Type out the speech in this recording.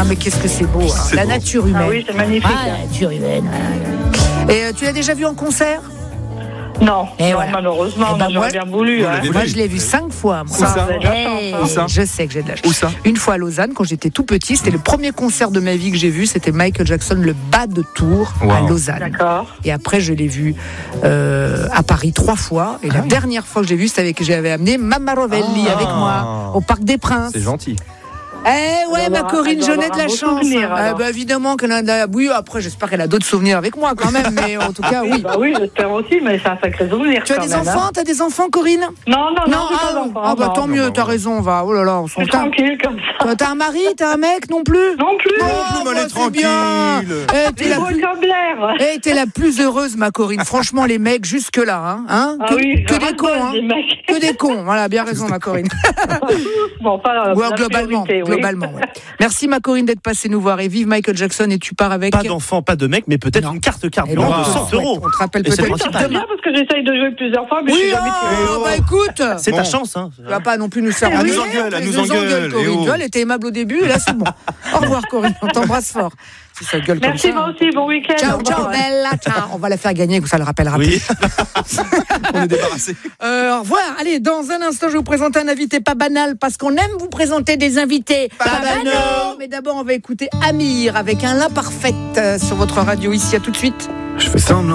Ah, mais qu'est-ce que c'est beau, hein. C'est La beau. nature humaine. Ah oui, c'est magnifique. Ah, la nature humaine. Et tu l'as déjà vu en concert? Non, Et non, voilà. malheureusement, Eh ben, j'aurais moi- bien voulu. Vous Hein. l'avez Moi, vu. je l'ai vu 5 fois. Moi. Où ça Vous avez de la chance, Hey, hein. Où ça je sais que j'ai de la chance. Où ça? Une fois à Lausanne, quand j'étais tout petit, c'était le premier concert de ma vie que j'ai vu. C'était Michael Jackson, le bas de Tours à Wow. Lausanne. D'accord. Et après, je l'ai vu à Paris 3 fois. Et la dernière fois que j'ai vu, c'était avec que j'avais amené Mamma Rovelli avec moi au Parc des Princes. C'est gentil. Eh ouais, Elle ma doit Corinne, avoir j'en ai de la un beau chance. souvenir, alors. Bah, évidemment qu'elle en a. Oui, après, j'espère qu'elle a d'autres souvenirs avec moi quand même. Mais en tout cas, oui. Bah oui, j'espère aussi, mais c'est un sacré souvenir. Tu as quand des même, enfants? hein. T'as des enfants, Corinne? Non, j'ai pas d'enfants. ah bah non. tant mieux, t'as raison, va. Oh là là, on Je s'en suis tape. tranquille comme ça. T'as un mari, t'as un mec non plus? Non plus. plus, bah, mais elle est c'est bien. tranquille. Eh, t'es la Libre plus... comme l'air. eh, t'es la plus heureuse, ma Corinne. Franchement, les mecs, jusque-là, hein Ah que, oui, que je des cons, rigole, hein. des mecs. Que des cons. Voilà, bien raison, ma Corinne. Bon, pas Ouais, la globalement, priorité, oui. globalement. Ouais. Merci, ma Corinne, d'être passée nous voir. Et vive Michael Jackson. Et tu pars avec. Pas d'enfant, pas de mec, mais peut-être Non. une carte Eh carburant ben, de 100 euros. On te rappelle Et c'est peut-être. principal. C'est bien parce que j'essaye de jouer plusieurs fois, mais je Oui, suis jamais bah écoute. C'est ta Bon. chance, hein. Tu vas pas non plus nous faire Elle engueuler, nous engueule, elle tu nous engueule, Corinne. eh oh. Tu vois, elle était aimable au début, et là c'est bon. Au revoir, Corinne. On t'embrasse fort. Si ça gueule Merci, comme ça. moi aussi, bon week-end. Ciao, Au ciao, revoir. bella, ciao. On va la faire gagner, ça le rappellera Oui. On est débarrassé. Au revoir. Allez, dans un instant, je vais vous présenter un invité pas banal parce qu'on aime vous présenter des invités Pas banaux. Mais d'abord, on va écouter Amir avec un l'imparfaite sur votre radio ici. À tout de suite. Je fais semblant.